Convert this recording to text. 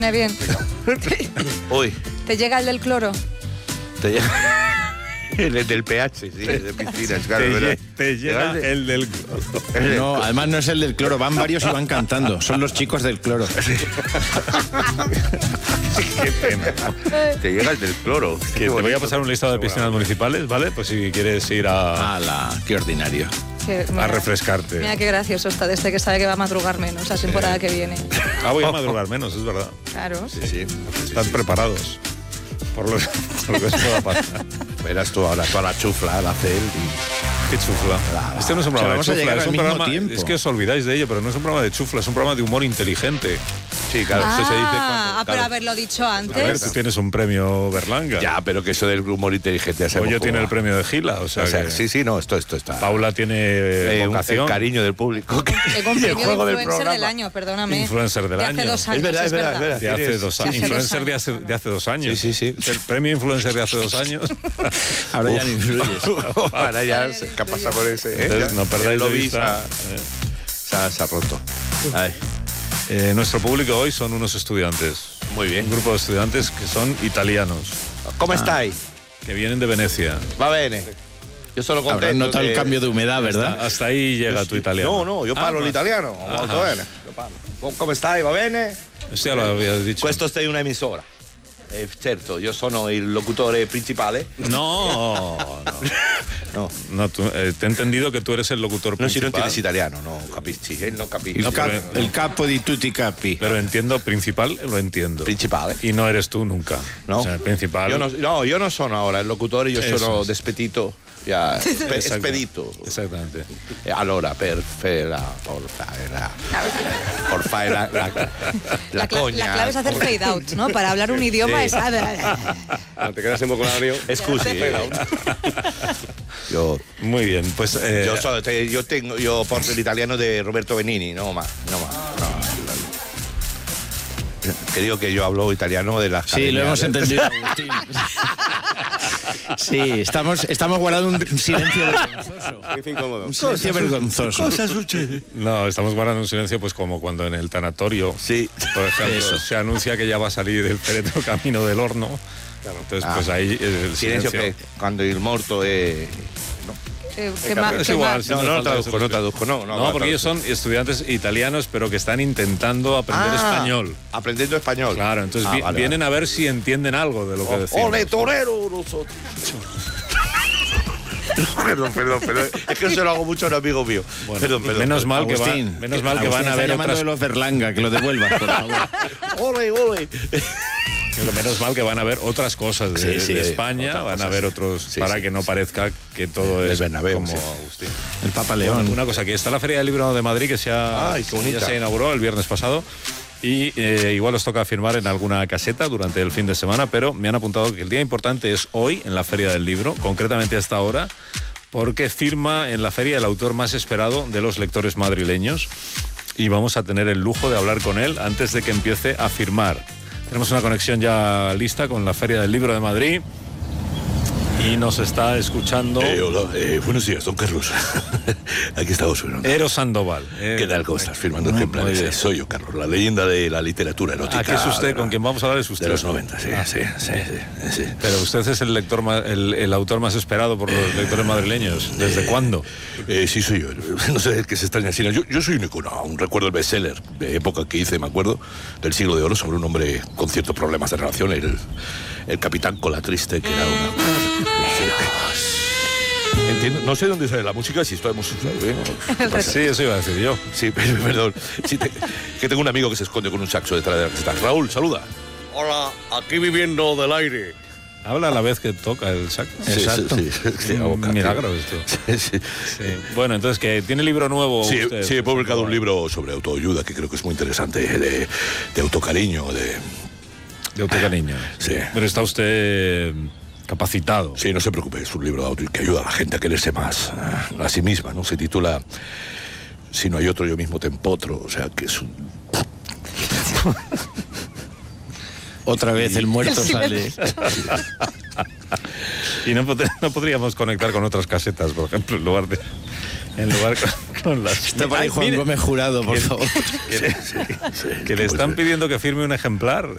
Bien. Uy. ¿Te llega el del cloro? Te llega... El del pH, sí, de piscinas, claro. Te llega el del cloro. No, además no es el del cloro, van varios y van cantando. Son los chicos del cloro. Qué pena, ¿no? Te llega el del cloro. Que te voy a pasar un listado de piscinas municipales, ¿vale? Pues si quieres ir Qué ordinario. A refrescarte. Mira qué gracioso está desde que sabe que va a madrugar menos la temporada que viene. Voy a madrugar menos, es verdad. Claro. Sí. Están preparados por lo que eso pueda pasar. Verás tú ahora toda la chufla, la cel. Qué chufla. Este no es un programa de chufla, es un programa. Tiempo. Es que os olvidáis de ello, pero no es un programa de chufla, es un programa de humor inteligente. Sí, claro, eso se dice cuando, pero haberlo dicho A ver, antes. tú tienes un premio Berlanga. Ya, pero que eso del humor inteligente ya sabemos. Yo tiene el premio de Gila, o sea que sí, no, esto está. Paula tiene vocación. El cariño del público. He cumplido influencer del año, perdóname. Influencer del año. De hace 2 años, Es verdad. De hace 2 años. Influencer de hace 2 años. Sí. El premio influencer de hace 2 años. Ahora ya no influyes. Ahora ya ¿qué pasa por ese? Entonces, no perdáis de vista. Se ha roto. Ay. Nuestro público hoy son unos estudiantes. Muy bien. Un grupo de estudiantes que son italianos, ¿Cómo estáis? que vienen de Venecia. Va bene. Yo solo Habrás contento. notado el cambio de humedad, ¿verdad? Hasta ahí llega tu italiano. No, io parlo l'italiano. Molto bene. Io parlo. Come stai? Va bene? Eso ya lo habías dicho. Questo è una emisora. Certo, io sono il locutore principale. No. Te he entendido que tú eres el locutor No, si principal. non entiendes italiano, no capisci. Non capisci. El capo di tutti i capi. Pero entiendo, principal lo entiendo. Principale. Y no eres tú nunca. No. O sea, el principal. Io non sono ora il locutore, io sono despedito. Spedito. Exactamente. Allora, per fare la cogna. La clave es hacer fade out, ¿no? Para hablar un idioma es... Te quedas embocolario. Scusi. Muy bien, pues... Yo porto l'italiano de Roberto Benigni, no. Que digo que yo hablo italiano de las... Sí, lo hemos entendido, Agustín. Sí, estamos guardando un silencio vergonzoso. Un silencio vergonzoso. Cosa sucede? No, estamos guardando un silencio pues como cuando en el tanatorio, Sí. por ejemplo, se anuncia que ya va a salir el féretro camino del horno. Claro. Entonces, pues ahí el Silencio que cuando il morto è... Es igual, No traduzco. No, porque ellos son estudiantes italianos, pero que están intentando aprender español. Aprendiendo español. Claro, entonces vienen a ver si entienden algo de lo que decimos. ¡Ole, torero! Nosotros. Perdón. Es que se lo hago mucho a un amigo mío. Bueno, menos mal que van a ver otras... de los Berlanga, que lo devuelvas, por favor. ¡Ole! Menos mal que van a ver otras cosas de España, van a ver otros, para que no parezca que todo es Bernabéu, como Agustín. El Papa León. Una cosa, que está la Feria del Libro de Madrid, que ya se inauguró el viernes pasado, y igual os toca firmar en alguna caseta durante el fin de semana, pero me han apuntado que el día importante es hoy, en la Feria del Libro, concretamente a esta hora, porque firma en la feria el autor más esperado de los lectores madrileños, y vamos a tener el lujo de hablar con él antes de que empiece a firmar. Tenemos una conexión ya lista con la Feria del Libro de Madrid y nos está escuchando... Hola, buenos días, don Carlos. Aquí estamos. Eros Sandoval. ¿Qué tal? ¿Cómo estás? Firmando ejemplares. Soy yo, Carlos, la leyenda de la literatura erótica. Aquí es usted, con quien vamos a hablar es usted. De los 90, sí. Pero usted es el lector, el autor más esperado por los lectores madrileños. ¿Desde cuándo? Sí, soy yo. No sé qué se extraña así. Yo soy un icono, aún recuerdo el bestseller de época que hice, me acuerdo, del Siglo de Oro, sobre un hombre con ciertos problemas de relación, el capitán Colatriste, que era una... Entiendo, no sé dónde sale la música, si estamos... Pues sí, eso iba a decir yo. Sí, perdón. Sí, que tengo un amigo que se esconde con un saxo detrás de la caseta. Raúl, saluda. Hola, aquí viviendo del aire. Habla a la vez que toca el saxo. Exacto. Sí, Un milagro esto. Sí. Bueno, entonces, que tiene libro nuevo. Sí, usted, he publicado un libro sobre autoayuda que creo que es muy interesante, de autocariño, de autocariño. Sí. Pero está usted capacitado. Sí, no se preocupe, es un libro que ayuda a la gente a quererse más a sí misma, ¿no? Se titula Si no hay otro, yo mismo te empotro, o sea, que es un... Otra vez el muerto sale. Y no podríamos conectar con otras casetas, por ejemplo, en lugar con las... Está para Juan Gómez Jurado, por favor. Que le están pidiendo que firme un ejemplar.